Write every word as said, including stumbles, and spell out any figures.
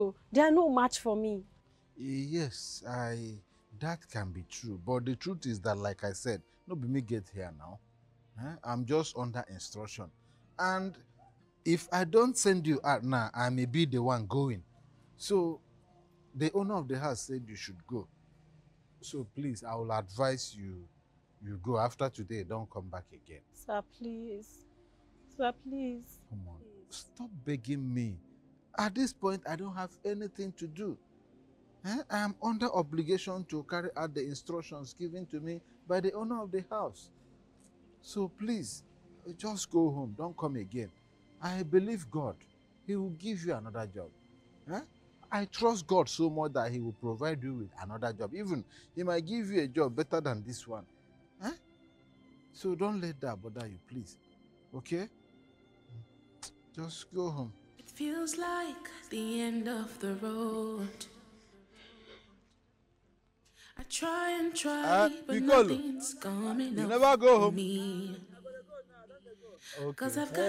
They are no match for me. Yes, I that can be true. But the truth is that, like I said, no be me get here now. Eh? I'm just under instruction. And if I don't send you out now, I may be the one going. So the owner of the house said you should go. So please, I will advise you you go. After today, don't come back again. Sir, please. Sir, please. Come on. Please. Stop begging me. At this point, I don't have anything to do. Eh? I am under obligation to carry out the instructions given to me by the owner of the house. So please, just go home. Don't come again. I believe God. He will give you another job. Eh? I trust God so much that He will provide you with another job. Even He might give you a job better than this one. Eh? So don't let that bother you, please. Okay? Just go home. It feels like the end of the road. I try and try, Uh, but Piccolo, nothing's coming you up never go for home. me. Okay. Cause I've got